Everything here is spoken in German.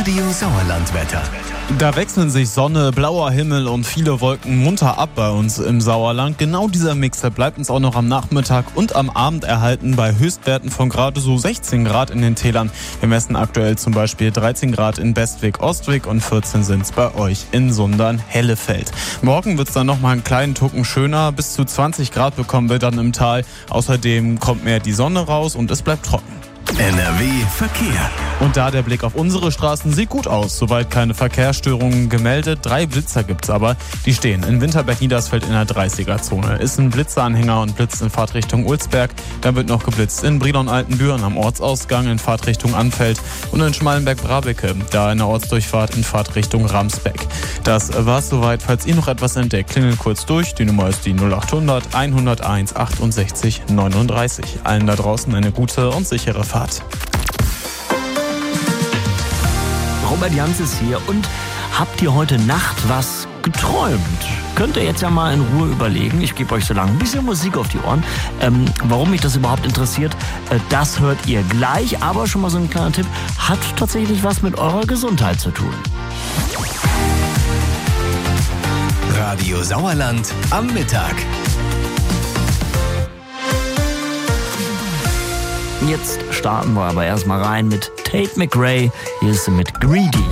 Radio Sauerland-Wetter. Da wechseln sich Sonne, blauer Himmel und viele Wolken munter ab bei uns im Sauerland. Genau dieser Mix, der bleibt uns auch noch am Nachmittag und am Abend erhalten bei Höchstwerten von gerade so 16 Grad in den Tälern. Wir messen aktuell zum Beispiel 13 Grad in Bestwig, Ostwig und 14 sind es bei euch in Sundern-Hellefeld. Morgen wird es dann nochmal einen kleinen Tucken schöner. Bis zu 20 Grad bekommen wir dann im Tal. Außerdem kommt mehr die Sonne raus und es bleibt trocken. NRW Verkehr. Und da der Blick auf unsere Straßen sieht gut aus. Soweit keine Verkehrsstörungen gemeldet. 3 Blitzer gibt's aber. Die stehen in Winterberg-Niedersfeld in der 30er-Zone. Ist ein Blitzeranhänger und blitzt in Fahrtrichtung Ulsberg. Dann wird noch geblitzt in Brilon-Altenbüren am Ortsausgang in Fahrtrichtung Anfeld und in Schmalenberg-Brabecke, da in der Ortsdurchfahrt in Fahrtrichtung Ramsbeck. Das war's soweit. Falls ihr noch etwas entdeckt, klingelt kurz durch. Die Nummer ist die 0800 101 68 39. Allen da draußen eine gute und sichere Fahrt. Robert Jans ist hier und habt ihr heute Nacht was geträumt? Könnt ihr jetzt ja mal in Ruhe überlegen. Ich gebe euch so lange ein bisschen Musik auf die Ohren. Warum mich das überhaupt interessiert, das hört ihr gleich. Aber schon mal so ein kleiner Tipp, hat tatsächlich was mit eurer Gesundheit zu tun. Radio Sauerland am Mittag. Jetzt starten wir aber erstmal rein mit Tate McRae. Hier ist sie mit Greedy.